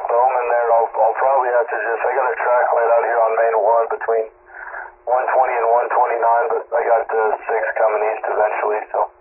throw them in there. I'll probably have to I got a track light out here on Main 1 between 120 and 129, but I got 6 coming east eventually, so.